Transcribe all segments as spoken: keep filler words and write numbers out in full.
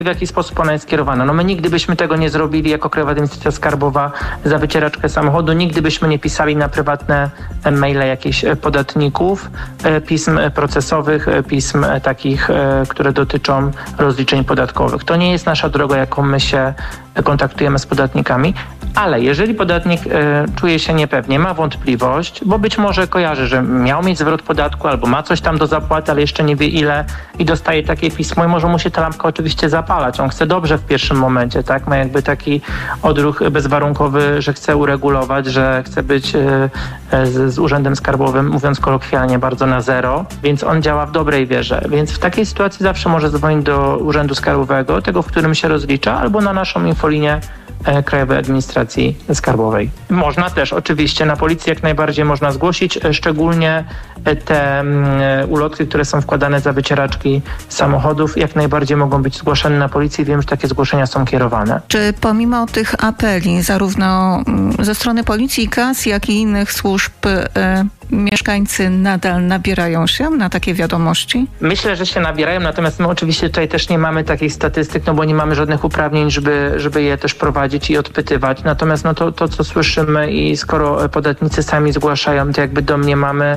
w jaki sposób ona jest kierowana. No my nigdy byśmy tego nie zrobili jako Krajowa Administracja Skarbowa za wycieraczkę samochodu, nigdy byśmy nie pisali na prywatne maile jakichś podatników, pism procesowych, pism takich, które dotyczą rozliczeń podatkowych. To nie jest nasza droga, jaką my się kontaktujemy z podatnikami, ale jeżeli podatnik e, czuje się niepewnie, ma wątpliwość, bo być może kojarzy, że miał mieć zwrot podatku albo ma coś tam do zapłaty, ale jeszcze nie wie ile i dostaje takie pismo i może mu się ta lampka oczywiście zapalać. On chce dobrze w pierwszym momencie, tak? Ma jakby taki odruch bezwarunkowy, że chce uregulować, że chce być e, e, z, z Urzędem Skarbowym, mówiąc kolokwialnie, bardzo na zero, więc on działa w dobrej wierze. Więc w takiej sytuacji zawsze może dzwonić do Urzędu Skarbowego, tego, w którym się rozlicza, albo na naszą infolinię Krajowej Administracji Skarbowej. Można też oczywiście na policję jak najbardziej można zgłosić, szczególnie te ulotki, które są wkładane za wycieraczki samochodów, jak najbardziej mogą być zgłaszane na policję. Wiem, że takie zgłoszenia są kierowane. Czy pomimo tych apeli zarówno ze strony policji, K A S, jak i innych służb y, mieszkańcy nadal nabierają się na takie wiadomości? Myślę, że się nabierają, natomiast my oczywiście tutaj też nie mamy takich statystyk, no bo nie mamy żadnych uprawnień, żeby, żeby je też prowadzić i odpytywać. Natomiast no to, to, co słyszymy i skoro podatnicy sami zgłaszają, to jakby domniemamy,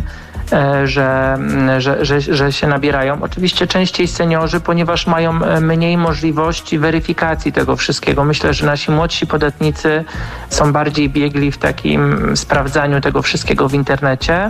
Że, że, że, że się nabierają. Oczywiście częściej seniorzy, ponieważ mają mniej możliwości weryfikacji tego wszystkiego. Myślę, że nasi młodsi podatnicy są bardziej biegli w takim sprawdzaniu tego wszystkiego w internecie.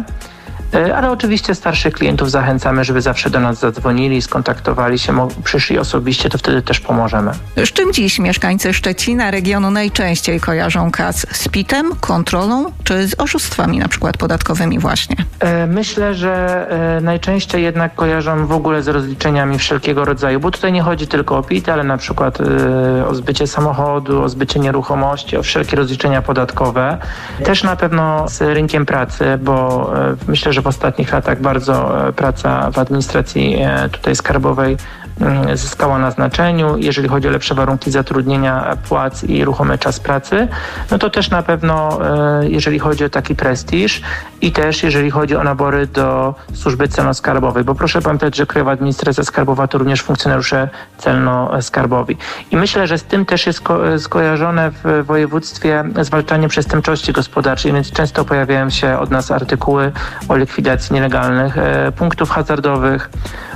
Ale oczywiście starszych klientów zachęcamy, żeby zawsze do nas zadzwonili, skontaktowali się, przyszli osobiście, to wtedy też pomożemy. Z czym dziś mieszkańcy Szczecina, regionu najczęściej kojarzą K A S? Z pitem, kontrolą czy z oszustwami na przykład podatkowymi właśnie? Myślę, że najczęściej jednak kojarzą w ogóle z rozliczeniami wszelkiego rodzaju, bo tutaj nie chodzi tylko o P I T, ale na przykład o zbycie samochodu, o zbycie nieruchomości, o wszelkie rozliczenia podatkowe. Też na pewno z rynkiem pracy, bo myślę, że w ostatnich latach bardzo praca w administracji tutaj skarbowej zyskała na znaczeniu. Jeżeli chodzi o lepsze warunki zatrudnienia, płac i ruchomy czas pracy, no to też na pewno jeżeli chodzi o taki prestiż i też jeżeli chodzi o nabory do służby celno-skarbowej, bo proszę pamiętać, że Krajowa Administracja Skarbowa to również funkcjonariusze celno-skarbowi. I myślę, że z tym też jest ko- skojarzone w województwie zwalczanie przestępczości gospodarczej, więc często pojawiają się od nas artykuły o likwidacji nielegalnych e, punktów hazardowych,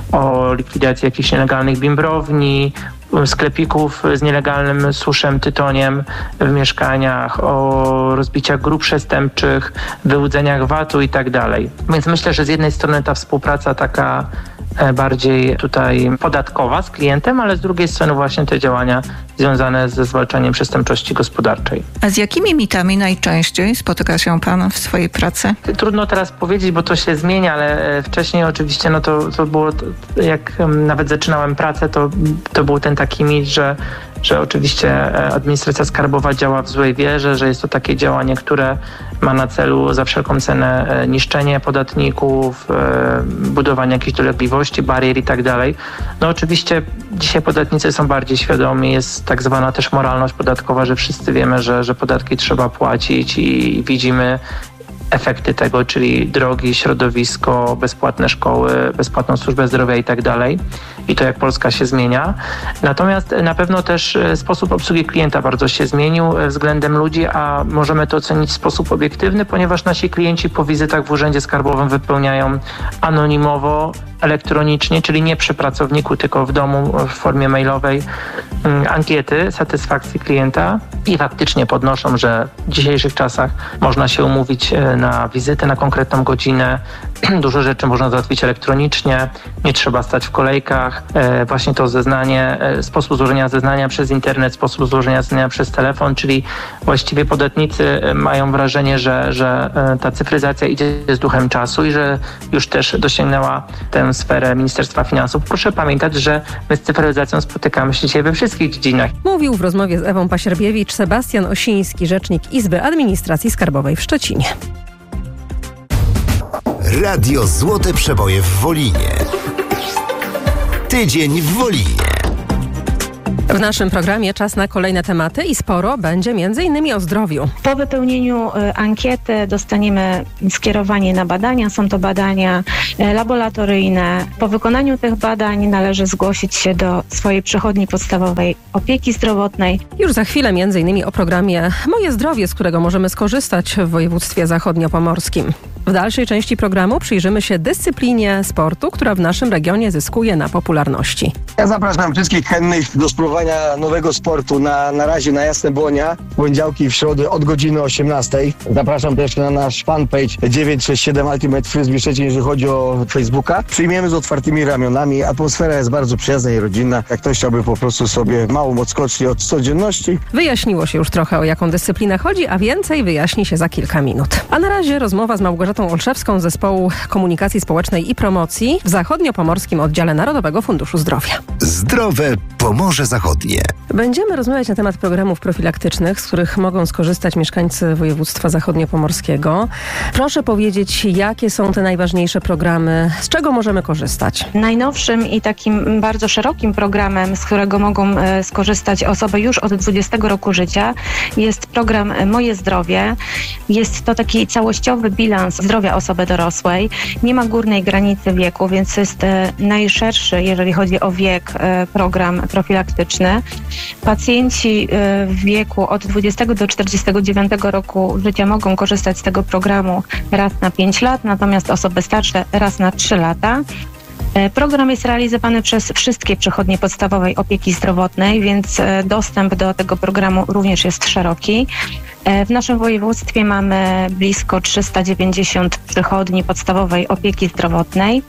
o likwidacji jakichś nielegalnych bimbrowni, sklepików z nielegalnym suszem, tytoniem w mieszkaniach, o rozbiciach grup przestępczych, wyłudzeniach V A T-u i tak dalej. Więc myślę, że z jednej strony ta współpraca taka bardziej tutaj podatkowa z klientem, ale z drugiej strony właśnie te działania związane ze zwalczaniem przestępczości gospodarczej. A z jakimi mitami najczęściej spotyka się pan w swojej pracy? Trudno teraz powiedzieć, bo to się zmienia, ale wcześniej oczywiście no to, to było, jak nawet zaczynałem pracę, to, to był ten taki mit, że że oczywiście administracja skarbowa działa w złej wierze, że jest to takie działanie, które ma na celu za wszelką cenę niszczenie podatników, budowanie jakichś dolegliwości, barier i tak dalej. No oczywiście dzisiaj podatnicy są bardziej świadomi, jest tak zwana też moralność podatkowa, że wszyscy wiemy, że, że podatki trzeba płacić i widzimy efekty tego, czyli drogi, środowisko, bezpłatne szkoły, bezpłatną służbę zdrowia i tak dalej. I to jak Polska się zmienia. Natomiast na pewno też sposób obsługi klienta bardzo się zmienił względem ludzi, a możemy to ocenić w sposób obiektywny, ponieważ nasi klienci po wizytach w Urzędzie Skarbowym wypełniają anonimowo, elektronicznie, czyli nie przy pracowniku, tylko w domu w formie mailowej ankiety satysfakcji klienta i faktycznie podnoszą, że w dzisiejszych czasach można się umówić na wizytę na konkretną godzinę. Dużo rzeczy można załatwić elektronicznie, nie trzeba stać w kolejkach. Właśnie to zeznanie, sposób złożenia zeznania przez internet, sposób złożenia zeznania przez telefon, czyli właściwie podatnicy mają wrażenie, że, że ta cyfryzacja idzie z duchem czasu i że już też dosięgnęła tę sferę Ministerstwa Finansów. Proszę pamiętać, że my z cyfryzacją spotykamy się dzisiaj we wszystkich dziedzinach. Mówił w rozmowie z Ewą Pasierbiewicz Sebastian Osiński, rzecznik Izby Administracji Skarbowej w Szczecinie. Radio Złote Przeboje w Wolinie. Tydzień w Wolinie. W naszym programie czas na kolejne tematy i sporo będzie między innymi o zdrowiu. Po wypełnieniu y, ankiety dostaniemy skierowanie na badania. Są to badania y, laboratoryjne. Po wykonaniu tych badań należy zgłosić się do swojej przychodni podstawowej opieki zdrowotnej. Już za chwilę między innymi o programie Moje Zdrowie, z którego możemy skorzystać w województwie zachodniopomorskim. W dalszej części programu przyjrzymy się dyscyplinie sportu, która w naszym regionie zyskuje na popularności. Ja zapraszam wszystkich chętnych do spróbowania nowego sportu na, na razie na Jasne Błonia, w poniedziałki i w środy od godziny osiemnastej. Zapraszam też na nasz fanpage dziewięć sześć siedem Ultimate Frisbee Szczecin, jeżeli chodzi o Facebooka. Przyjmiemy z otwartymi ramionami, atmosfera jest bardzo przyjazna i rodzinna. Jak ktoś chciałby po prostu sobie małą odskocznię od codzienności. Wyjaśniło się już trochę, o jaką dyscyplinę chodzi, a więcej wyjaśni się za kilka minut. A na razie rozmowa z Małgorzatą Olszewską z Zespołu Komunikacji Społecznej i Promocji w Zachodniopomorskim Oddziale Narodowego Funduszu Zdrowia. Zdrowe Pomorze Zachodnie. Będziemy rozmawiać na temat programów profilaktycznych, z których mogą skorzystać mieszkańcy województwa zachodniopomorskiego. Proszę powiedzieć, jakie są te najważniejsze programy, z czego możemy korzystać? Najnowszym i takim bardzo szerokim programem, z którego mogą e, skorzystać osoby już od dwudziestego roku życia, jest program Moje Zdrowie. Jest to taki całościowy bilans zdrowia osoby dorosłej. Nie ma górnej granicy wieku, więc jest e, najszerszy, jeżeli chodzi o wiek, e, program profilaktyczny. Pacjenci e, w wieku od dwudziestego do czterdziestego dziewiątego roku życia mogą korzystać z tego programu raz na pięć lat, natomiast osoby starsze raz na trzy lata. Program jest realizowany przez wszystkie przychodnie podstawowej opieki zdrowotnej, więc dostęp do tego programu również jest szeroki. W naszym województwie mamy blisko trzysta dziewięćdziesiąt przychodni podstawowej opieki zdrowotnej,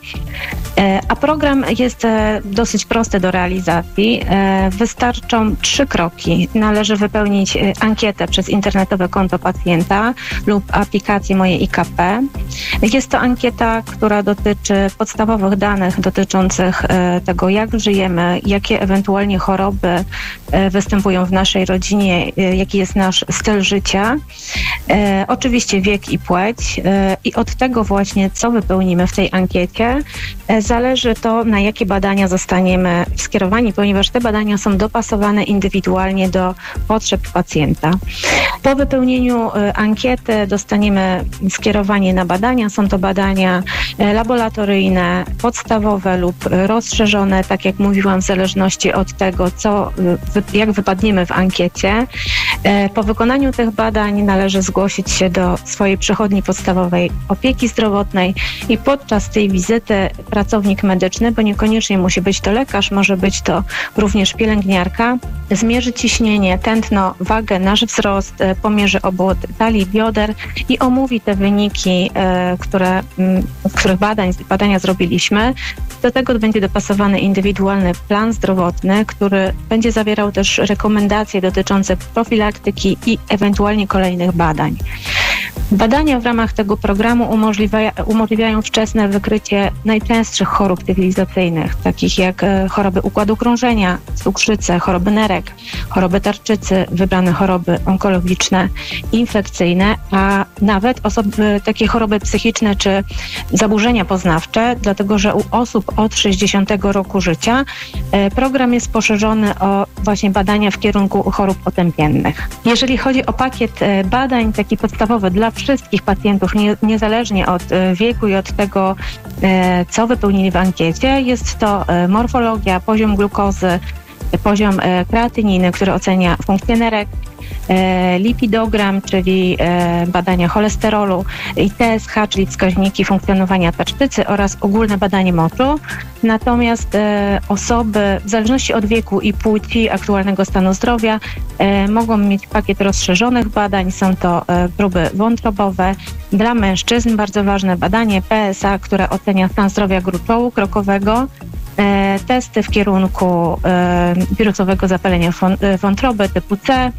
a program jest dosyć prosty do realizacji. Wystarczą trzy kroki. Należy wypełnić ankietę przez internetowe konto pacjenta lub aplikację Moje I K P. Jest to ankieta, która dotyczy podstawowych danych dotyczących tego, jak żyjemy, jakie ewentualnie choroby występują w naszej rodzinie, jaki jest nasz styl życia. E, oczywiście wiek i płeć e, i od tego właśnie, co wypełnimy w tej ankiecie, e, zależy to, na jakie badania zostaniemy skierowani, ponieważ te badania są dopasowane indywidualnie do potrzeb pacjenta. Po wypełnieniu e, ankiety dostaniemy skierowanie na badania. Są to badania e, laboratoryjne, podstawowe lub rozszerzone, tak jak mówiłam, w zależności od tego, co, wy, jak wypadniemy w ankiecie. E, po wykonaniu tych badań należy zgłosić się do swojej przychodni podstawowej opieki zdrowotnej i podczas tej wizyty pracownik medyczny, bo niekoniecznie musi być to lekarz, może być to również pielęgniarka, zmierzy ciśnienie, tętno, wagę, nasz wzrost, pomierzy obwód talii, bioder i omówi te wyniki, które, których badań, badania zrobiliśmy. Do tego będzie dopasowany indywidualny plan zdrowotny, który będzie zawierał też rekomendacje dotyczące profilaktyki i ewentualnie kolejnych badań. Badania w ramach tego programu umożliwia, umożliwiają wczesne wykrycie najczęstszych chorób cywilizacyjnych, takich jak choroby układu krążenia, cukrzycę, choroby nerek, choroby tarczycy, wybrane choroby onkologiczne, infekcyjne, a nawet osoby, takie choroby psychiczne czy zaburzenia poznawcze, dlatego że u osób od sześćdziesiątego roku życia program jest poszerzony o właśnie badania w kierunku chorób otępiennych. Jeżeli chodzi o pakiet badań, taki podstawowy dla wszystkich pacjentów, nie, niezależnie od wieku i od tego, co wypełnili w ankiecie, jest to morfologia, poziom glukozy, poziom kreatyniny, który ocenia funkcję nerek, lipidogram, czyli badania cholesterolu, i T S H, czyli wskaźniki funkcjonowania tarczycy, oraz ogólne badanie moczu. Natomiast osoby w zależności od wieku i płci, aktualnego stanu zdrowia, mogą mieć pakiet rozszerzonych badań. Są to próby wątrobowe. Dla mężczyzn bardzo ważne badanie P S A, które ocenia stan zdrowia gruczołu krokowego, testy w kierunku wirusowego zapalenia wątroby typu C,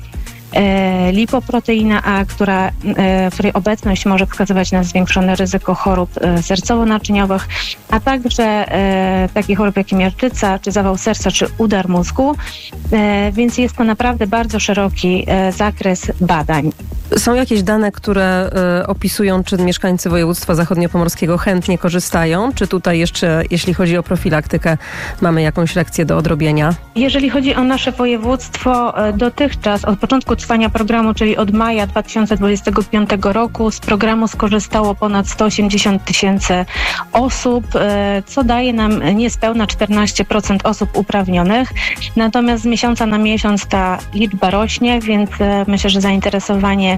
lipoproteina A, która, której obecność może wskazywać na zwiększone ryzyko chorób sercowo-naczyniowych, a także takich chorób jak miażdżyca, czy zawał serca, czy udar mózgu, więc jest to naprawdę bardzo szeroki zakres badań. Są jakieś dane, które y, opisują, czy mieszkańcy województwa zachodniopomorskiego chętnie korzystają? Czy tutaj jeszcze, jeśli chodzi o profilaktykę, mamy jakąś lekcję do odrobienia? Jeżeli chodzi o nasze województwo, dotychczas od początku trwania programu, czyli od maja dwa tysiące dwudziestego piątego roku, z programu skorzystało ponad sto osiemdziesiąt tysięcy osób, co daje nam niespełna czternaście procent osób uprawnionych. Natomiast z miesiąca na miesiąc ta liczba rośnie, więc myślę, że zainteresowanie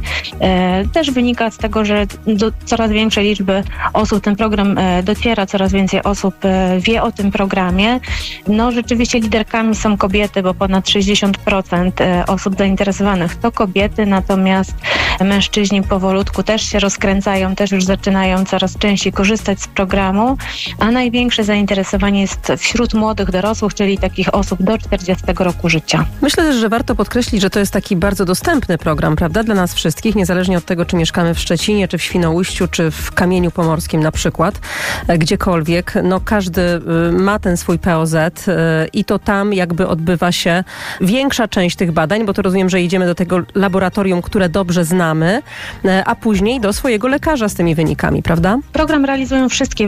też wynika z tego, że do coraz większej liczby osób ten program dociera, coraz więcej osób wie o tym programie. No rzeczywiście liderkami są kobiety, bo ponad sześćdziesiąt procent osób zainteresowanych to kobiety, natomiast mężczyźni powolutku też się rozkręcają, też już zaczynają coraz częściej korzystać z programu, a największe zainteresowanie jest wśród młodych dorosłych, czyli takich osób do czterdziestego roku życia. Myślę też, że warto podkreślić, że to jest taki bardzo dostępny program, prawda, dla nas wszystkich, niezależnie od tego, czy mieszkamy w Szczecinie, czy w Świnoujściu, czy w Kamieniu Pomorskim na przykład, gdziekolwiek. No każdy ma ten swój P O Z i to tam jakby odbywa się większa część tych badań, bo to rozumiem, że idziemy do tego laboratorium, które dobrze znamy, a później do swojego lekarza z tymi wynikami, prawda? Program realizują wszystkie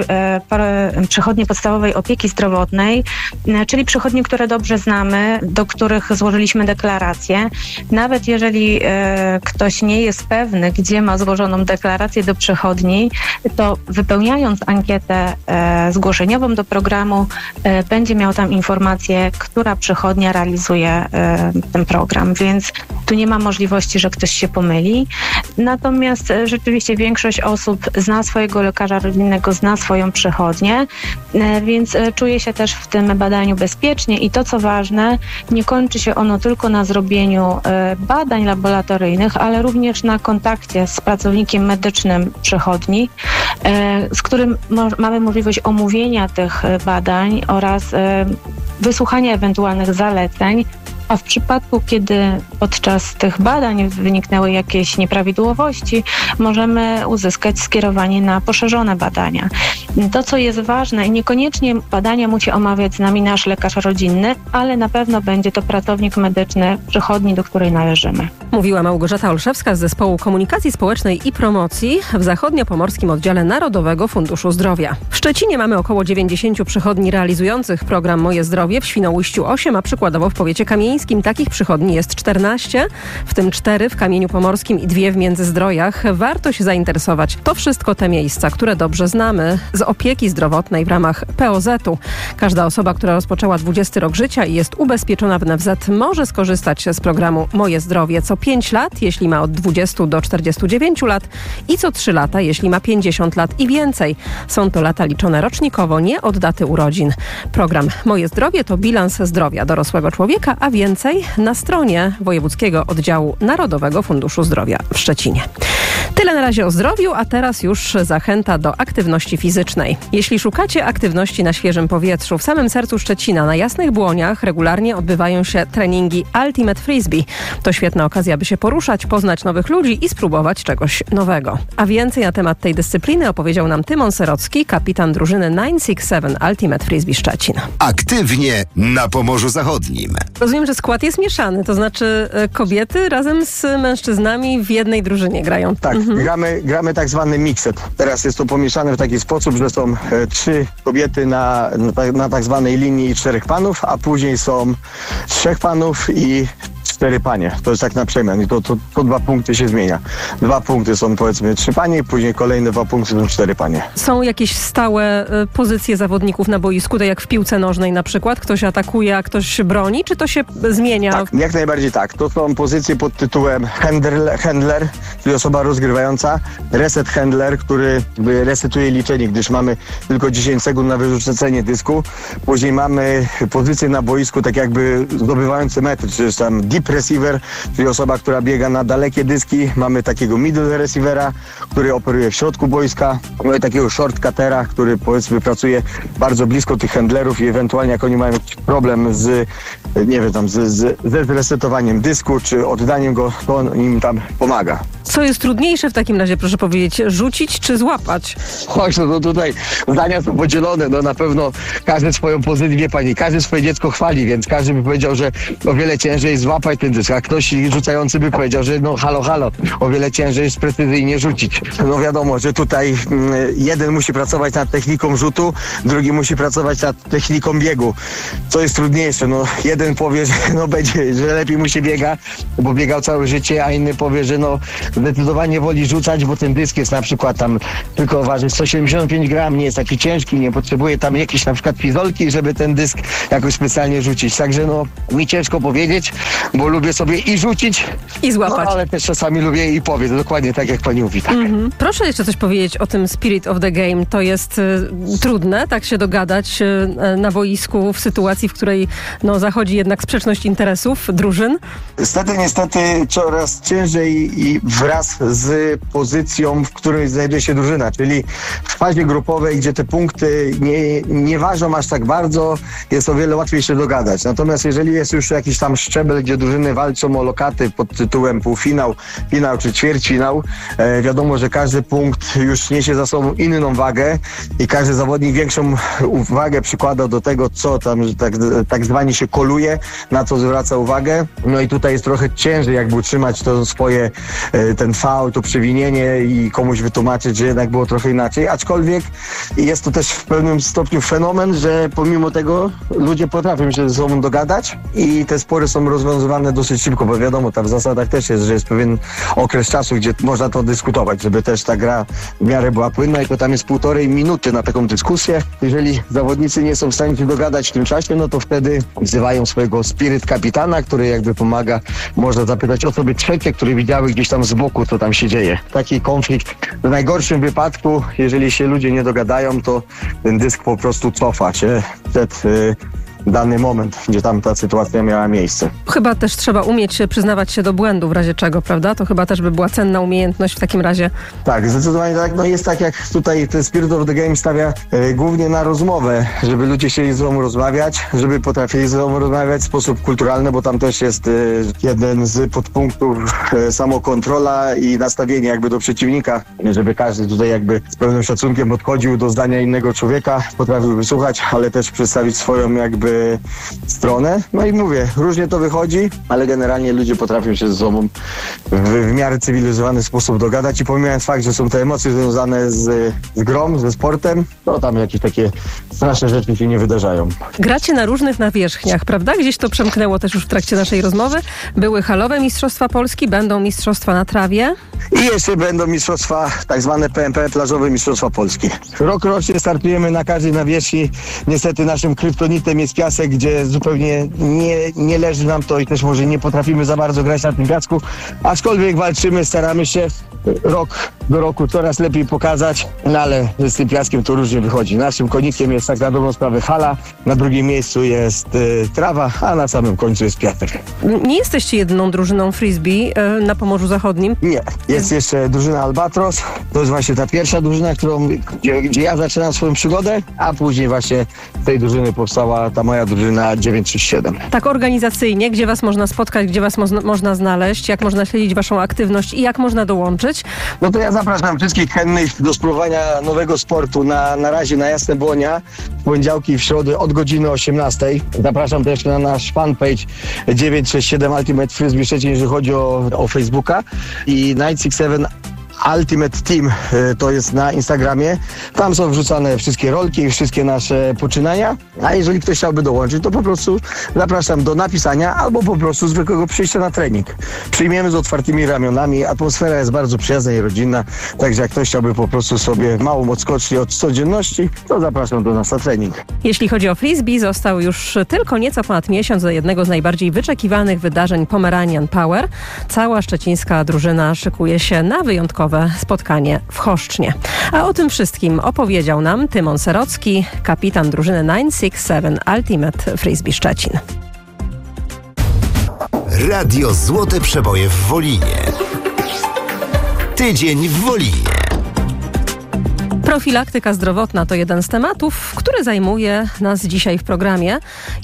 e, przychodnie podstawowej opieki zdrowotnej, e, czyli przychodnie, które dobrze znamy, do których złożyliśmy deklarację. Nawet jeżeli e, ktoś nie jest pewny, gdzie ma złożoną deklarację do przychodni, to wypełniając ankietę e, zgłoszeniową do programu, e, będzie miał tam informację, która przychodnia realizuje e, ten program, więc tu nie ma możliwości, że ktoś się pomyli. Natomiast e, rzeczywiście większość osób zna swojego lekarza rodzinnego, zna swoją przychodnię, e, więc e, czuje się też w tym badaniu bezpiecznie i to, co ważne, nie kończy się ono tylko na zrobieniu e, badań laboratoryjnych, ale również na kontakcie z pracownikiem medycznym przychodni, e, z którym mo- mamy możliwość omówienia tych badań oraz e, wysłuchania ewentualnych zaleceń, a w przypadku, kiedy podczas tych badań wyniknęły jakieś nieprawidłowości, możemy uzyskać skierowanie na poszerzone badania. To, co jest ważne, i niekoniecznie badania musi omawiać z nami nasz lekarz rodzinny, ale na pewno będzie to pracownik medyczny przychodni, do której należymy. Mówiła Małgorzata Olszewska z Zespołu Komunikacji Społecznej i Promocji w Zachodniopomorskim Oddziale Narodowego Funduszu Zdrowia. W Szczecinie mamy około dziewięćdziesiąt przychodni realizujących program Moje Zdrowie, w Świnoujściu osiem, a przykładowo w powiecie kamieńskim takich przychodni jest czternaście, w tym cztery w Kamieniu Pomorskim i dwie w Międzyzdrojach. Warto się zainteresować. To wszystko te miejsca, które dobrze znamy z opieki zdrowotnej w ramach P O Z-u. Każda osoba, która rozpoczęła dwudziesty rok życia i jest ubezpieczona w N F Z, może skorzystać z programu Moje Zdrowie co pięć lat, jeśli ma od dwudziestu do czterdziestu dziewięciu lat i co trzy lata, jeśli ma pięćdziesiąt lat i więcej. Są to lata liczone rocznikowo, nie od daty urodzin. Program Moje Zdrowie to bilans zdrowia dorosłego człowieka, a więcej na stronie Wojewódzkiego Oddziału Narodowego Funduszu Zdrowia w Szczecinie. Tyle na razie o zdrowiu, a teraz już zachęta do aktywności fizycznej. Jeśli szukacie aktywności na świeżym powietrzu, w samym sercu Szczecina, na Jasnych Błoniach, regularnie odbywają się treningi Ultimate Frisbee. To świetna okazja, by się poruszać, poznać nowych ludzi i spróbować czegoś nowego. A więcej na temat tej dyscypliny opowiedział nam Tymon Serocki, kapitan drużyny dziewięćset sześćdziesiąt siedem Ultimate Frisbee Szczecin. Aktywnie na Pomorzu Zachodnim. Rozumiem, że skład jest mieszany, to znaczy kobiety razem z mężczyznami w jednej drużynie grają. Tak, mhm. gramy, gramy tak zwany mixed. Teraz jest to pomieszane w taki sposób, że są e, trzy kobiety na, na, na tak zwanej linii i czterech panów, a później są trzech panów i cztery panie. To jest tak na przemian i to, to, to dwa punkty się zmienia. Dwa punkty są powiedzmy trzy panie, później kolejne dwa punkty są cztery panie. Są jakieś stałe y, pozycje zawodników na boisku, tak jak w piłce nożnej na przykład? Ktoś atakuje, a ktoś broni, czy to się zmienia? Tak, jak najbardziej tak. To są pozycje pod tytułem handler, handler, czyli osoba rozgrywająca, reset handler, który resetuje liczenie, gdyż mamy tylko dziesięć sekund na wyrzucenie dysku. Później mamy pozycję na boisku, tak jakby zdobywający metr, czy tam deep receiver, czyli osoba, która biega na dalekie dyski. Mamy takiego middle receivera, który operuje w środku boiska. Mamy takiego short cuttera, który powiedzmy pracuje bardzo blisko tych handlerów i ewentualnie jak oni mają jakiś problem z nie wiem, tam z, z, ze zresetowaniem dysku, czy oddaniem go, to on im tam pomaga. Co jest trudniejsze w takim razie, proszę powiedzieć, rzucić czy złapać? Chodź, no to tutaj zdania są podzielone, no na pewno każdy swoją pozycję, wie pani, każdy swoje dziecko chwali, więc każdy by powiedział, że o wiele ciężej jest złapać ten dysk, a ktoś rzucający by powiedział, że no halo, halo, o wiele ciężej jest precyzyjnie rzucić. No wiadomo, że tutaj mm, jeden musi pracować nad techniką rzutu, drugi musi pracować nad techniką biegu. Co jest trudniejsze? No jeden powie, że no będzie, że lepiej mu się biega, bo biegał całe życie, a inny powie, że no zdecydowanie woli rzucać, bo ten dysk jest na przykład tam tylko waży sto siedemdziesiąt pięć gram, nie jest taki ciężki, nie potrzebuje tam jakiejś na przykład fizolki, żeby ten dysk jakoś specjalnie rzucić. Także no mi ciężko powiedzieć, bo lubię sobie i rzucić, I złapać. No, ale też czasami lubię i powiedzieć, dokładnie tak jak pani mówi. Tak. Mhm. Proszę jeszcze coś powiedzieć o tym spirit of the game. To jest y, trudne, tak się dogadać y, na boisku w sytuacji, w której no, zachodzi jednak sprzeczność interesów drużyn. Niestety, niestety coraz ciężej i wraz z pozycją, w której znajduje się drużyna, czyli w fazie grupowej, gdzie te punkty nie, nie ważą aż tak bardzo, jest o wiele łatwiej się dogadać. Natomiast jeżeli jest już jakiś tam szczebel, gdzie drużyny walczą o lokaty pod tytułem półfinał, finał czy ćwierćfinał, e, wiadomo, że każdy punkt już niesie za sobą inną wagę i każdy zawodnik większą uwagę przykłada do tego, co tam że tak, tak zwanie się koluje, na co zwraca uwagę. No i tutaj jest trochę ciężej jakby utrzymać to swoje, e, ten faul, to przewinienie i komuś wytłumaczyć, że jednak było trochę inaczej. Aczkolwiek jest to też w pewnym stopniu fenomen, że pomimo tego ludzie potrafią się ze sobą dogadać i te spory są rozwiązywane dosyć szybko, bo wiadomo, tam w zasadach też jest, że jest pewien okres czasu, gdzie można to dyskutować, żeby też ta gra w miarę była płynna i to tam jest półtorej minuty na taką dyskusję. Jeżeli zawodnicy nie są w stanie się dogadać w tym czasie, no to wtedy wzywają swojego spirit kapitana, który jakby pomaga, można zapytać osoby trzecie, które widziały gdzieś tam z boku, co tam się dzieje. Taki konflikt w najgorszym wypadku, jeżeli się ludzie nie dogadają, to ten dysk po prostu cofa się przed y, dany moment, gdzie tam ta sytuacja miała miejsce. Chyba też trzeba umieć przyznawać się do błędu w razie czego, prawda? To chyba też by była cenna umiejętność w takim razie. Tak, zdecydowanie tak. No jest tak, jak tutaj ten Spirit of the Game stawia e, głównie na rozmowę, żeby ludzie chcieli ze sobą rozmawiać, żeby potrafili ze sobą rozmawiać w sposób kulturalny, bo tam też jest e, jeden z podpunktów e, samokontrola i nastawienie jakby do przeciwnika, żeby każdy tutaj jakby z pełnym szacunkiem podchodził do zdania innego człowieka, potrafił wysłuchać, ale też przedstawić swoją jakby stronę. No i mówię, różnie to wychodzi, ale generalnie ludzie potrafią się ze sobą w, w miarę cywilizowany sposób dogadać i pomijając fakt, że są te emocje związane z, z grą, ze sportem, to tam jakieś takie straszne rzeczy się nie wydarzają. Gracie na różnych nawierzchniach, prawda? Gdzieś to przemknęło też już w trakcie naszej rozmowy. Były halowe Mistrzostwa Polski, będą Mistrzostwa na trawie. I jeszcze będą mistrzostwa, tak zwane P M P, plażowe Mistrzostwa Polski. Rok rocznie startujemy na każdej nawierzchni. Niestety naszym kryptonitem jest piasek, gdzie zupełnie nie, nie leży nam to i też może nie potrafimy za bardzo grać na tym piasku. Aczkolwiek walczymy, staramy się rok do roku coraz lepiej pokazać, no ale z tym piaskiem to różnie wychodzi. Naszym konikiem jest tak na dobrą sprawę hala, na drugim miejscu jest y, trawa, a na samym końcu jest piasek. Nie jesteście jedyną drużyną frisbee y, na Pomorzu Zachodnim? Nie. Jest jeszcze drużyna Albatros. To jest właśnie ta pierwsza drużyna, którą, gdzie, gdzie ja zaczynam swoją przygodę, a później właśnie z tej drużyny powstała ta moja drużyna dziewięć sześć siedem. Tak organizacyjnie, gdzie was można spotkać, gdzie was mo- można znaleźć, jak można śledzić waszą aktywność i jak można dołączyć? No to ja zapraszam wszystkich chętnych do spróbowania nowego sportu na, na razie na Jasne Błonia w poniedziałki i w środy od godziny osiemnastej. Zapraszam też na nasz fanpage dziewięć sześć siedem Ultimate Frisbee Szczecin, jeżeli chodzi o, o Facebooka i dziewięć sześć siedem Ultimate Team, to jest na Instagramie. Tam są wrzucane wszystkie rolki i wszystkie nasze poczynania. A jeżeli ktoś chciałby dołączyć, to po prostu zapraszam do napisania albo po prostu zwykłego przyjścia na trening. Przyjmiemy z otwartymi ramionami. Atmosfera jest bardzo przyjazna i rodzinna. Także jak ktoś chciałby po prostu sobie małą odskocznię od codzienności, to zapraszam do nas na trening. Jeśli chodzi o frisbee, został już tylko nieco ponad miesiąc do jednego z najbardziej wyczekiwanych wydarzeń Pomeranian Power. Cała szczecińska drużyna szykuje się na wyjątkowe spotkanie w Choszcznie. A o tym wszystkim opowiedział nam Tymon Serocki, kapitan drużyny dziewięć sześć siedem Ultimate Frisbee Szczecin. Radio Złote Przeboje w Wolinie. Tydzień w Wolinie. Profilaktyka zdrowotna to jeden z tematów, który zajmuje nas dzisiaj w programie.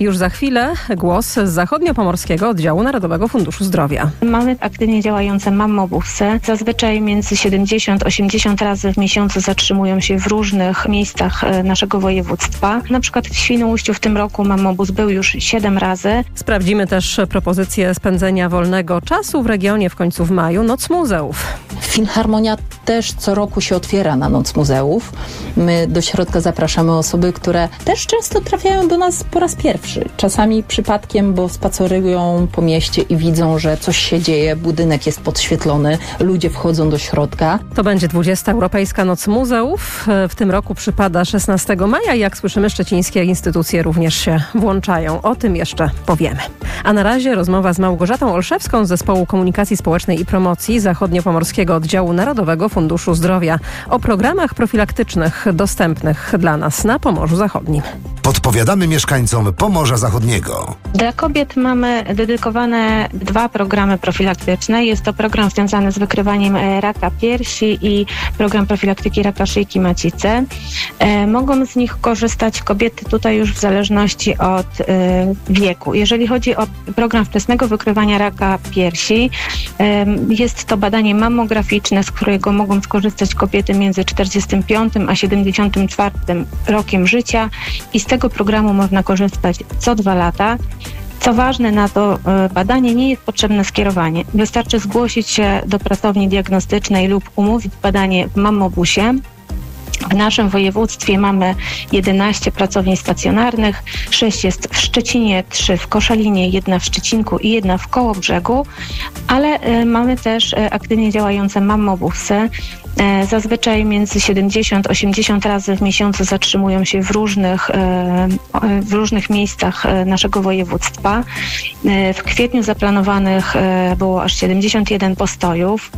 Już za chwilę głos z zachodniopomorskiego oddziału Narodowego Funduszu Zdrowia. Mamy aktywnie działające mammobusy. Zazwyczaj między siedemdziesiąt a osiemdziesiąt razy w miesiącu zatrzymują się w różnych miejscach naszego województwa. Na przykład w Świnoujściu w tym roku mammobus był już siedem razy. Sprawdzimy też propozycję spędzenia wolnego czasu w regionie w końcu w maju. Noc muzeów. Filharmonia też co roku się otwiera na Noc Muzeów. My do środka zapraszamy osoby, które też często trafiają do nas po raz pierwszy. Czasami przypadkiem, bo spacerują po mieście i widzą, że coś się dzieje, budynek jest podświetlony, ludzie wchodzą do środka. To będzie dwudziesta Europejska Noc Muzeów. W tym roku przypada szesnastego maja i jak słyszymy, szczecińskie instytucje również się włączają. O tym jeszcze powiemy. A na razie rozmowa z Małgorzatą Olszewską z Zespołu Komunikacji Społecznej i Promocji Zachodniopomorskiego Oddziału Narodowego Funduszu Zdrowia o programach profilaktycznych dostępnych dla nas na Pomorzu Zachodnim. Podpowiadamy mieszkańcom Pomorza Zachodniego. Dla kobiet mamy dedykowane dwa programy profilaktyczne. Jest to program związany z wykrywaniem raka piersi i program profilaktyki raka szyjki macicy. E, mogą z nich korzystać kobiety tutaj już w zależności od e, wieku. Jeżeli chodzi o program wczesnego wykrywania raka piersi, e, jest to badanie mammograficzne, z którego mogą skorzystać kobiety między czterdziestym piątym a siedemdziesiątym czwartym rokiem życia i z tego programu można korzystać co dwa lata. Co ważne, na to badanie nie jest potrzebne skierowanie. Wystarczy zgłosić się do pracowni diagnostycznej lub umówić badanie w mammobusie. W naszym województwie mamy jedenaście pracowni stacjonarnych, sześć jest w Szczecinie, trzy w Koszalinie, jedna w Szczecinku i jedna w Kołobrzegu, ale mamy też aktywnie działające mammobusy. Zazwyczaj między siedemdziesiąt a osiemdziesiąt razy w miesiącu zatrzymują się w różnych, w różnych miejscach naszego województwa. W kwietniu zaplanowanych było aż siedemdziesiąt jeden postojów,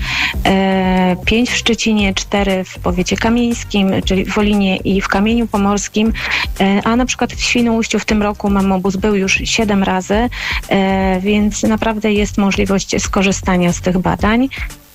pięć w Szczecinie, cztery w powiecie kamieńskim, czyli w Wolinie i w Kamieniu Pomorskim, a na przykład w Świnoujściu w tym roku mammobus był już siedem razy, więc naprawdę jest możliwość skorzystania z tych badań.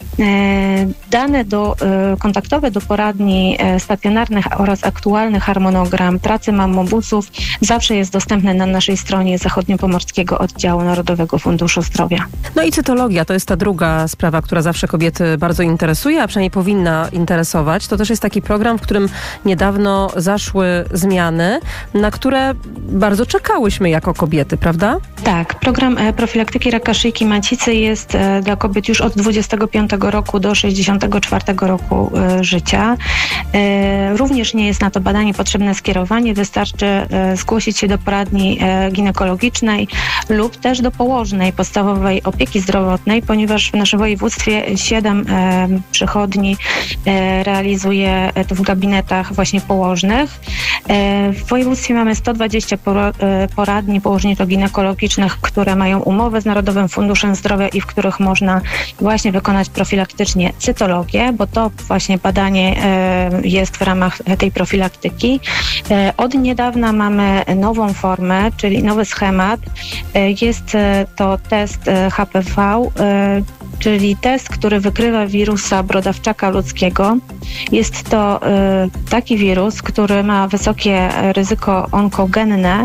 Dane do, kontaktowe do poradni stacjonarnych oraz aktualny harmonogram pracy mammobusów zawsze jest dostępny na naszej stronie Zachodniopomorskiego Oddziału Narodowego Funduszu Zdrowia. No i cytologia to jest ta druga sprawa, która zawsze kobiety bardzo interesuje, a przynajmniej powinna interesować. To też jest taki program, w którym niedawno zaszły zmiany, na które bardzo czekałyśmy jako kobiety, prawda? Tak, program profilaktyki raka szyjki macicy jest dla kobiet już od dwudziestego piątego roku do sześćdziesiątego czwartego roku y, życia. Y, również nie jest na to badanie potrzebne skierowanie, wystarczy y, zgłosić się do poradni y, ginekologicznej lub też do położnej podstawowej opieki zdrowotnej, ponieważ w naszym województwie siedem y, przychodni y, realizuje to w gabinetach właśnie położnych. Y, w województwie mamy sto dwadzieścia poro, y, poradni położniczo-ginekologicznych, które mają umowę z Narodowym Funduszem Zdrowia i w których można właśnie wykonać profilaktycznie cytologię, bo to właśnie badanie jest w ramach tej profilaktyki. Od niedawna mamy nową formę, czyli nowy schemat. Jest to test H P V, czyli test, który wykrywa wirusa brodawczaka ludzkiego. Jest to taki wirus, który ma wysokie ryzyko onkogenne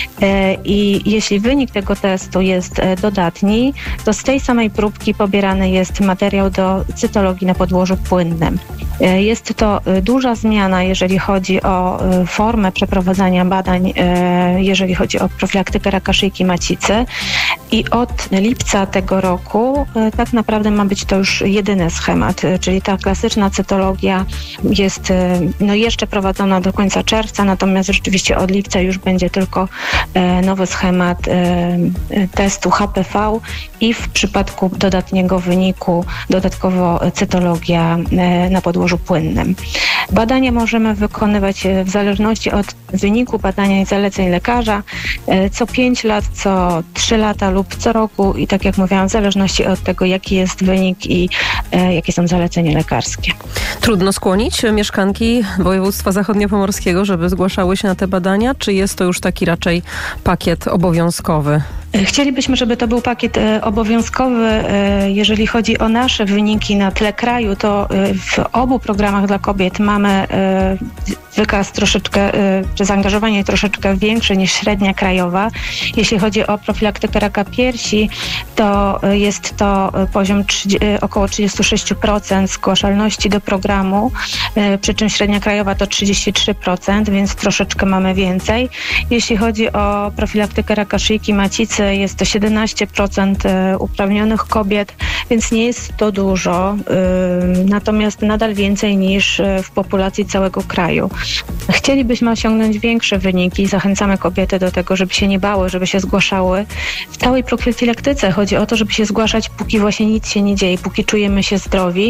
i jeśli wynik tego testu jest dodatni, to z tej samej próbki pobierany jest materiał do cytologii na podłożu płynnym. Jest to duża zmiana, jeżeli chodzi o formę przeprowadzania badań, jeżeli chodzi o profilaktykę raka szyjki macicy i od lipca tego roku tak naprawdę ma być to już jedyny schemat, czyli ta klasyczna cytologia jest no, jeszcze prowadzona do końca czerwca, natomiast rzeczywiście od lipca już będzie tylko nowy schemat testu H P V i w przypadku dodatniego wyniku dodatkowo cytologia na podłożu płynnym. Badania możemy wykonywać w zależności od wyniku badania i zaleceń lekarza co pięć lat, co trzy lata lub co roku i tak jak mówiłam, w zależności od tego, jaki jest wynik i e, jakie są zalecenia lekarskie. Trudno skłonić mieszkanki województwa zachodniopomorskiego, żeby zgłaszały się na te badania, czy jest to już taki raczej pakiet obowiązkowy? Chcielibyśmy, żeby to był pakiet e, obowiązkowy. E, jeżeli chodzi o nasze wyniki na tle kraju, to e, w obu programach dla kobiet mamy e, wykaz troszeczkę, e, czy zaangażowanie troszeczkę większe niż średnia krajowa. Jeśli chodzi o profilaktykę raka piersi, to e, jest to poziom trzydzieści, e, około trzydzieści sześć procent zgłaszalności do programu, e, przy czym średnia krajowa to trzydzieści trzy procent, więc troszeczkę mamy więcej. Jeśli chodzi o profilaktykę raka szyjki macicy, jest to siedemnaście procent uprawnionych kobiet, więc nie jest to dużo, natomiast nadal więcej niż w populacji całego kraju. Chcielibyśmy osiągnąć większe wyniki, zachęcamy kobiety do tego, żeby się nie bały, żeby się zgłaszały. W całej profilaktyce chodzi o to, żeby się zgłaszać, póki właśnie nic się nie dzieje, póki czujemy się zdrowi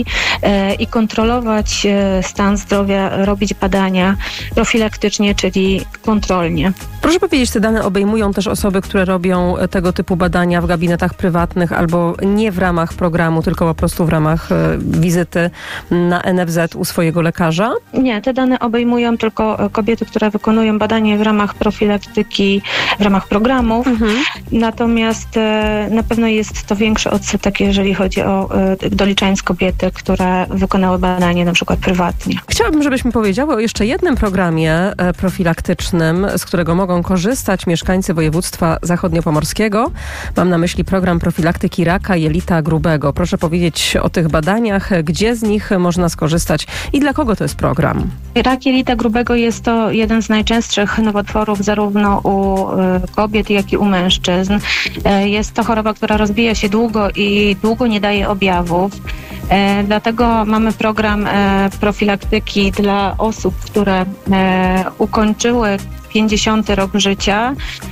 i kontrolować stan zdrowia, robić badania profilaktycznie, czyli kontrolnie. Proszę powiedzieć, te dane obejmują też osoby, które robią tego typu badania w gabinetach prywatnych albo nie w ramach programu, tylko po prostu w ramach wizyty na N F Z u swojego lekarza? Nie, te dane obejmują tylko kobiety, które wykonują badanie w ramach profilaktyki, w ramach programów. Mhm. Natomiast na pewno jest to większy odsetek, jeżeli chodzi o, doliczając kobiety, które wykonały badanie na przykład prywatnie. Chciałabym, żebyśmy powiedziały o jeszcze jednym programie profilaktycznym, z którego mogą korzystać mieszkańcy województwa zachodniopomorskiego. Mam na myśli program profilaktyki raka jelita grubego. Proszę powiedzieć o tych badaniach, gdzie z nich można skorzystać i dla kogo to jest program? Rak jelita grubego jest to jeden z najczęstszych nowotworów zarówno u kobiet, jak i u mężczyzn. Jest to choroba, która rozwija się długo i długo nie daje objawów. E, dlatego mamy program e, profilaktyki dla osób, które e, ukończyły pięćdziesiąty rok życia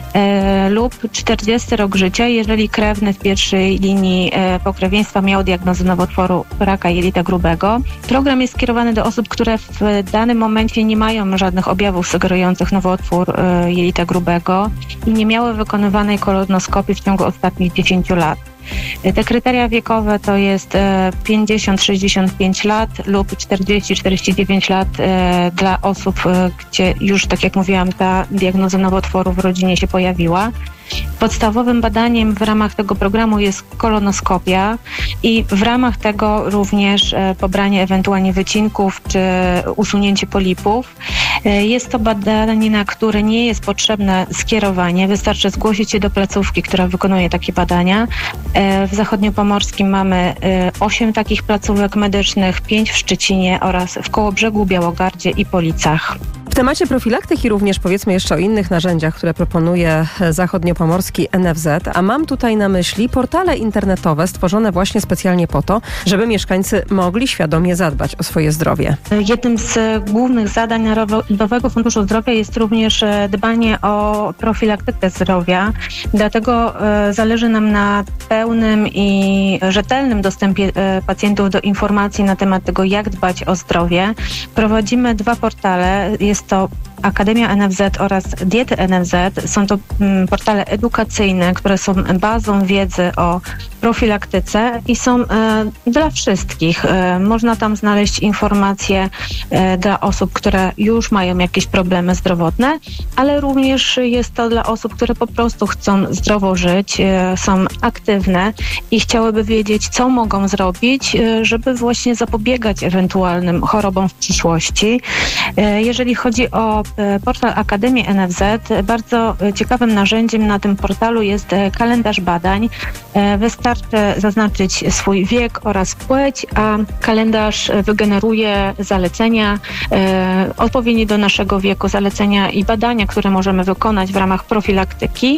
e, lub czterdziesty rok życia, jeżeli krewny w pierwszej linii e, pokrewieństwa miał diagnozę nowotworu raka jelita grubego. Program jest skierowany do osób, które w danym momencie nie mają żadnych objawów sugerujących nowotwór e, jelita grubego i nie miały wykonywanej kolonoskopii w ciągu ostatnich dziesięciu lat. Te kryteria wiekowe to jest pięćdziesiąt do sześćdziesięciu pięciu lat lub czterdzieści do czterdziestu dziewięciu lat dla osób, gdzie już, tak jak mówiłam, ta diagnoza nowotworu w rodzinie się pojawiła. Podstawowym badaniem w ramach tego programu jest kolonoskopia i w ramach tego również pobranie ewentualnie wycinków czy usunięcie polipów. Jest to badanie, na które nie jest potrzebne skierowanie. Wystarczy zgłosić się do placówki, która wykonuje takie badania. W Zachodniopomorskim mamy osiem takich placówek medycznych, pięć w Szczecinie oraz w Kołobrzegu, Białogardzie i Policach. W temacie profilaktyki również powiedzmy jeszcze o innych narzędziach, które proponuje Zachodniopomorski N F Z, a mam tutaj na myśli portale internetowe stworzone właśnie specjalnie po to, żeby mieszkańcy mogli świadomie zadbać o swoje zdrowie. Jednym z głównych zadań Narodowego Funduszu Zdrowia jest również dbanie o profilaktykę zdrowia, dlatego zależy nam na pełnym i rzetelnym dostępie pacjentów do informacji na temat tego, jak dbać o zdrowie. Prowadzimy dwa portale. Jest to Akademia N F Z oraz Diety N F Z. Są to mm, portale edukacyjne, które są bazą wiedzy o profilaktyce i są e, dla wszystkich. E, można tam znaleźć informacje e, dla osób, które już mają jakieś problemy zdrowotne, ale również jest to dla osób, które po prostu chcą zdrowo żyć, e, są aktywne i chciałyby wiedzieć, co mogą zrobić, e, żeby właśnie zapobiegać ewentualnym chorobom w przyszłości. E, jeżeli chodzi o portal Akademii N F Z, bardzo ciekawym narzędziem na tym portalu jest kalendarz badań. Wystarczy zaznaczyć swój wiek oraz płeć, a kalendarz wygeneruje zalecenia odpowiednie do naszego wieku, zalecenia i badania, które możemy wykonać w ramach profilaktyki,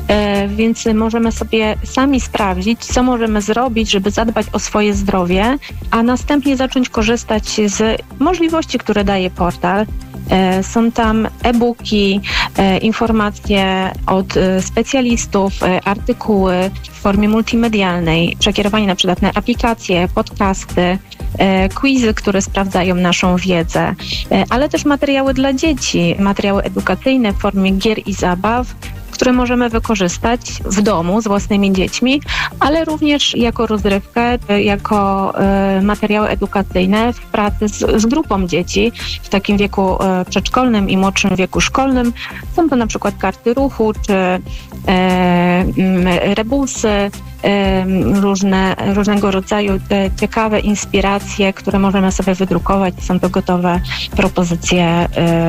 więc możemy sobie sami sprawdzić, co możemy zrobić, żeby zadbać o swoje zdrowie, a następnie zacząć korzystać z możliwości, które daje portal. Są tam e-booki, informacje od specjalistów, artykuły w formie multimedialnej, przekierowanie na przykład na aplikacje, podcasty, quizy, które sprawdzają naszą wiedzę, ale też materiały dla dzieci, materiały edukacyjne w formie gier i zabaw, które możemy wykorzystać w domu z własnymi dziećmi, ale również jako rozrywkę, jako materiały edukacyjne w pracy z, z grupą dzieci w takim wieku przedszkolnym i młodszym wieku szkolnym. Są to na przykład karty ruchu, czy e, rebusy, e, różne, różnego rodzaju ciekawe inspiracje, które możemy sobie wydrukować. Są to gotowe propozycje e,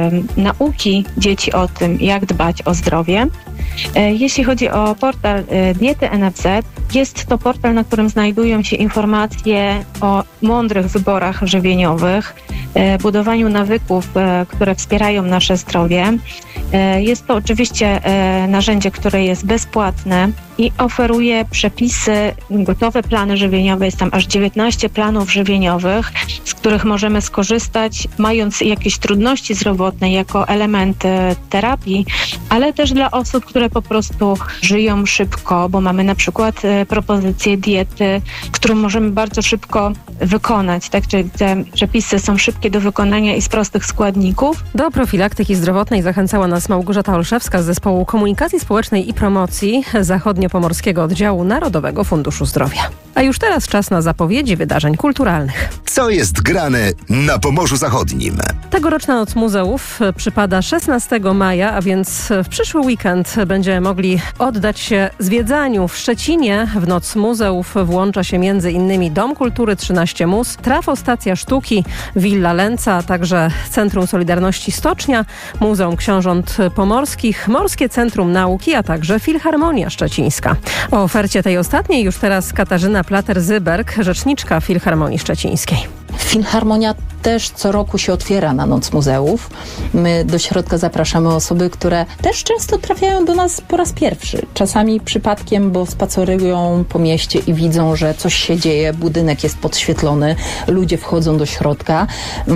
nauki dzieci o tym, jak dbać o zdrowie. E, jeśli chodzi o portal e, Diety N F Z, jest to portal, na którym znajdują się informacje o mądrych wyborach żywieniowych, e, budowaniu nawyków, e, które wspierają nasze zdrowie. Jest to oczywiście narzędzie, które jest bezpłatne i oferuje przepisy, gotowe plany żywieniowe. Jest tam aż dziewiętnaście planów żywieniowych, z których możemy skorzystać, mając jakieś trudności zdrowotne jako element terapii, ale też dla osób, które po prostu żyją szybko, bo mamy na przykład propozycję diety, którą możemy bardzo szybko wykonać. Tak? Czyli te przepisy są szybkie do wykonania i z prostych składników. Do profilaktyki zdrowotnej zachęcała nas Małgorzata Olszewska z Zespołu Komunikacji Społecznej i Promocji Zachodniopomorskiego Oddziału Narodowego Funduszu Zdrowia. A już teraz czas na zapowiedzi wydarzeń kulturalnych. Co jest grane na Pomorzu Zachodnim? Tegoroczna Noc Muzeów przypada szesnastego maja, a więc w przyszły weekend będziemy mogli oddać się zwiedzaniu. W Szczecinie w Noc Muzeów włącza się między innymi Dom Kultury trzynaście Mus, Trafostacja Sztuki, Villa Lęca, a także Centrum Solidarności Stocznia, Muzeum Książąt Pomorskich, Morskie Centrum Nauki, a także Filharmonia Szczecińska. O ofercie tej ostatniej już teraz Katarzyna Plater-Zyberg, rzeczniczka Filharmonii Szczecińskiej. Filharmonia też co roku się otwiera na Noc Muzeów. My do środka zapraszamy osoby, które też często trafiają do nas po raz pierwszy. Czasami przypadkiem, bo spacerują po mieście i widzą, że coś się dzieje, budynek jest podświetlony, ludzie wchodzą do środka.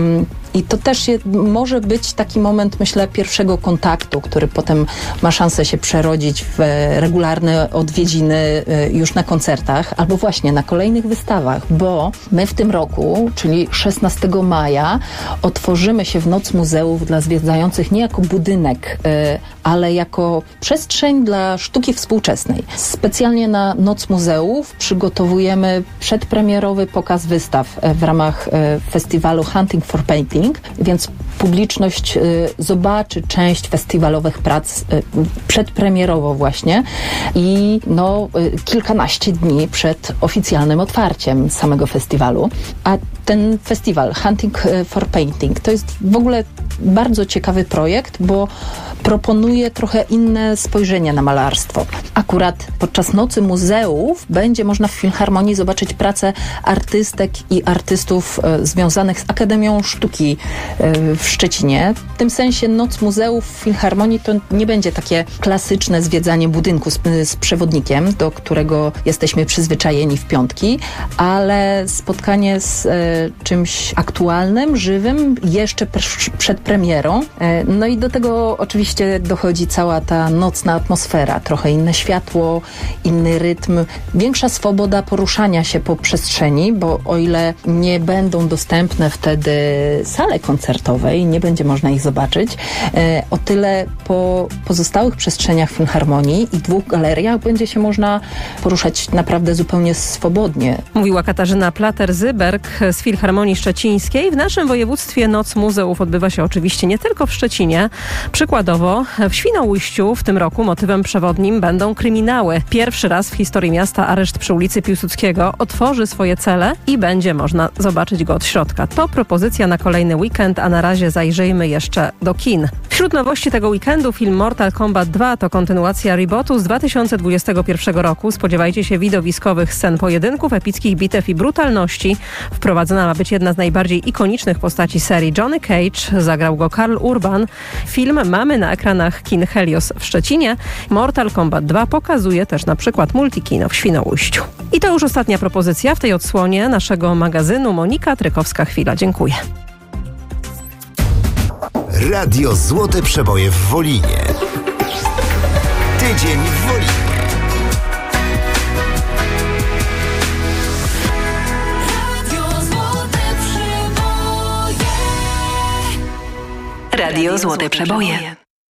I to też je, może być taki moment, myślę, pierwszego kontaktu, który potem ma szansę się przerodzić w regularne odwiedziny już na koncertach albo właśnie na kolejnych wystawach, bo my w tym roku, czyli szesnastego maja, otworzymy się w Noc Muzeów dla zwiedzających nie jako budynek, ale jako przestrzeń dla sztuki współczesnej. Specjalnie na Noc Muzeów przygotowujemy przedpremierowy pokaz wystaw w ramach festiwalu Hunting for Painting, więc publiczność y, zobaczy część festiwalowych prac y, przedpremierowo właśnie i no, y, kilkanaście dni przed oficjalnym otwarciem samego festiwalu. A ten festiwal Hunting for Painting to jest w ogóle bardzo ciekawy projekt, bo proponuje trochę inne spojrzenie na malarstwo. Akurat podczas Nocy Muzeów będzie można w Filharmonii zobaczyć pracę artystek i artystów e, związanych z Akademią Sztuki e, w Szczecinie. W tym sensie Noc Muzeów w Filharmonii to nie będzie takie klasyczne zwiedzanie budynku z, z przewodnikiem, do którego jesteśmy przyzwyczajeni w piątki, ale spotkanie z e, czymś aktualnym, żywym, jeszcze pr- przed premierą. E, no i do tego oczywiście dochodzi cała ta nocna atmosfera, trochę inne światło, inny rytm, większa swoboda poruszania się po przestrzeni, bo o ile nie będą dostępne wtedy sale koncertowe i nie będzie można ich zobaczyć, e, o tyle po pozostałych przestrzeniach Filharmonii i dwóch galeriach będzie się można poruszać naprawdę zupełnie swobodnie. Mówiła Katarzyna Plater-Zyberg z Filharmonii Szczecińskiej. W naszym województwie Noc Muzeów odbywa się oczywiście nie tylko w Szczecinie. Przykładowo w Świnoujściu w tym roku motywem przewodnim będą kryminały. Pierwszy raz w historii miasta areszt przy ulicy Piłsudskiego otworzy swoje cele i będzie można zobaczyć go od środka. To propozycja na kolejny weekend, a na razie zajrzyjmy jeszcze do kin. Wśród nowości tego weekendu film Mortal Kombat dwa to kontynuacja rebootu z dwa tysiące dwudziestego pierwszego roku. Spodziewajcie się widowiskowych scen pojedynków, epickich bitew i brutalności. Wprowadzona ma być jedna z najbardziej ikonicznych postaci serii. Johnny Cage, zagrał go Karl Urban. Film mamy na ekranach kin Helios w Szczecinie. Mortal Kombat dwa pokazuje też na przykład Multikino w Świnoujściu. I to już ostatnia propozycja w tej odsłonie naszego magazynu. Monika Trykowska-Chwila. Dziękuję. Radio Złote Przeboje w Wolinie. Tydzień w Wolinie. Radio Złote Przeboje.